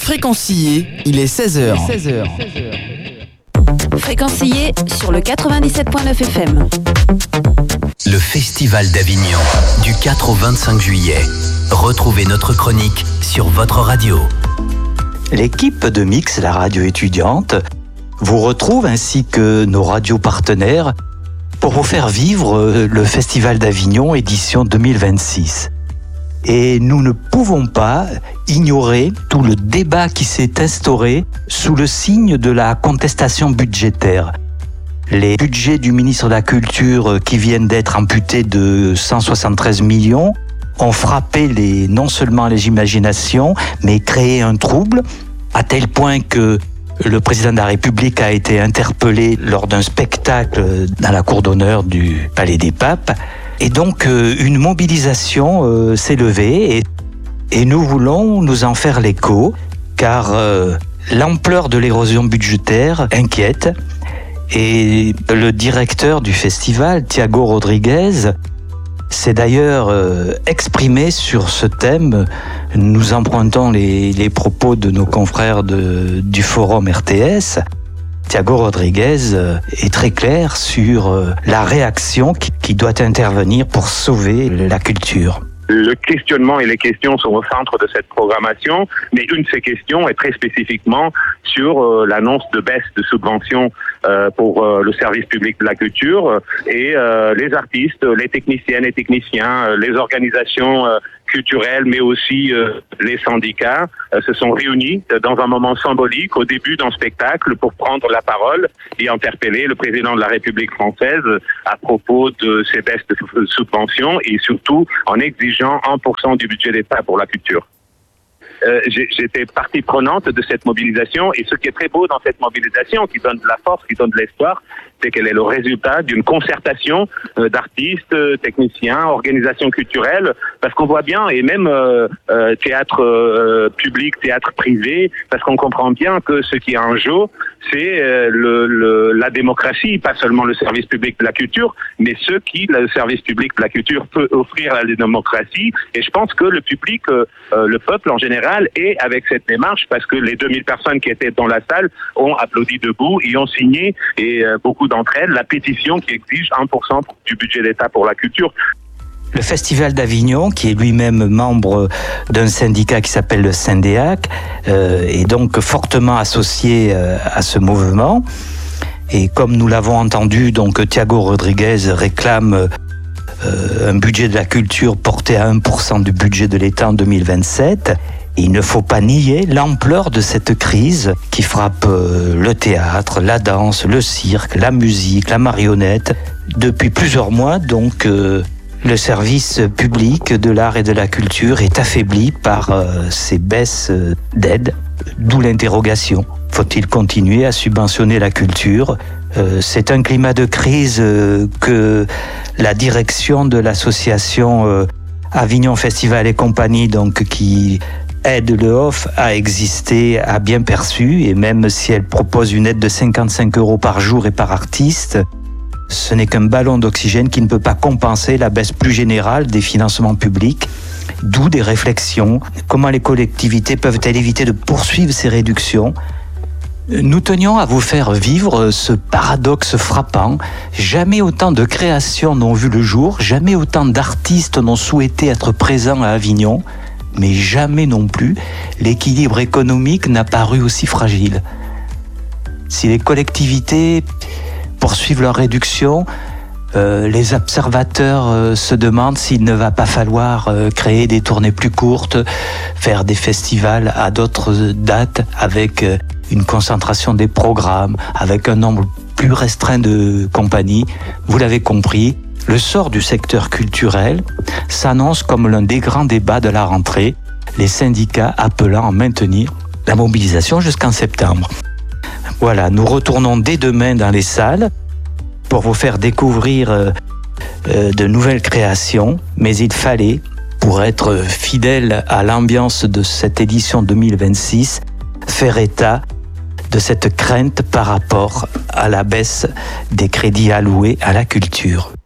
Fréquencier, il est 16h. Fréquencier sur le 97.9 FM. Le Festival d'Avignon, du 4 au 25 juillet. Retrouvez notre chronique sur votre radio. L'équipe de Mix, la radio étudiante, vous retrouve ainsi que nos radios partenaires pour vous faire vivre le Festival d'Avignon édition 2026. Et nous ne pouvons pas ignorer tout le débat qui s'est instauré sous le signe de la contestation budgétaire. Les budgets du ministre de la Culture qui viennent d'être amputés de 173 millions ont frappé non seulement les imaginations, mais créé un trouble, à tel point que le président de la République a été interpellé lors d'un spectacle dans la cour d'honneur du Palais des Papes. Et donc, une mobilisation s'est levée et nous voulons nous en faire l'écho, car l'ampleur de l'érosion budgétaire inquiète. Et le directeur du festival, Thiago Rodriguez, s'est d'ailleurs exprimé sur ce thème. Nous empruntons les propos de nos confrères du forum RTS. Thiago Rodriguez est très clair sur la réaction qui doit intervenir pour sauver la culture. Le questionnement et les questions sont au centre de cette programmation, mais une de ces questions est très spécifiquement sur l'annonce de baisse de subventions pour le service public de la culture et les artistes, les techniciennes et techniciens, les organisations culturelles, mais aussi les syndicats se sont réunis dans un moment symbolique au début d'un spectacle pour prendre la parole et interpeller le président de la République française à propos de ces baisses de subventions et surtout en exigeant 1% du budget d'État pour la culture. J'étais partie prenante de cette mobilisation et ce qui est très beau dans cette mobilisation, qui donne de la force, qui donne de l'espoir, c'est qu'elle est le résultat d'une concertation d'artistes, techniciens, organisations culturelles, parce qu'on voit bien, et même théâtre public, théâtre privé, parce qu'on comprend bien que ce qui est en jeu, c'est la démocratie, pas seulement le service public de la culture, mais ce qui, le service public de la culture peut offrir à la démocratie. Et je pense que le public, le peuple en général, est avec cette démarche, parce que les 2000 personnes qui étaient dans la salle ont applaudi debout et ont signé, et beaucoup d'entre elles, la pétition qui exige 1% du budget d'État pour la culture. Le Festival d'Avignon, qui est lui-même membre d'un syndicat qui s'appelle le Syndéac, est donc fortement associé à ce mouvement. Et comme nous l'avons entendu, donc Thiago Rodriguez réclame un budget de la culture porté à 1% du budget de l'État en 2027. Et il ne faut pas nier l'ampleur de cette crise qui frappe le théâtre, la danse, le cirque, la musique, la marionnette. Depuis plusieurs mois, donc, le service public de l'art et de la culture est affaibli par ces baisses d'aide, d'où l'interrogation. Faut-il continuer à subventionner la culture ? C'est un climat de crise que la direction de l'association Avignon Festival et compagnie, donc, qui aide le OFF à exister, a bien perçu, et même si elle propose une aide de 55 € par jour et par artiste, ce n'est qu'un ballon d'oxygène qui ne peut pas compenser la baisse plus générale des financements publics, d'où des réflexions. Comment les collectivités peuvent-elles éviter de poursuivre ces réductions ? Nous tenions à vous faire vivre ce paradoxe frappant. Jamais autant de créations n'ont vu le jour, jamais autant d'artistes n'ont souhaité être présents à Avignon, mais jamais non plus l'équilibre économique n'a paru aussi fragile. Si les collectivités poursuivent leur réduction, les observateurs se demandent s'il ne va pas falloir créer des tournées plus courtes, faire des festivals à d'autres dates avec une concentration des programmes, avec un nombre plus restreint de compagnies. Vous l'avez compris, le sort du secteur culturel s'annonce comme l'un des grands débats de la rentrée, les syndicats appelant à maintenir la mobilisation jusqu'en septembre. Voilà, nous retournons dès demain dans les salles pour vous faire découvrir de nouvelles créations, mais il fallait, pour être fidèle à l'ambiance de cette édition 2026, faire état de cette crainte par rapport à la baisse des crédits alloués à la culture.